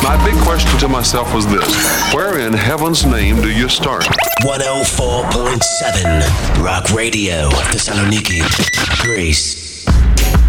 My big question to myself was this: where in heaven's name do you start? 104.7 Rock Radio, Thessaloniki, Greece.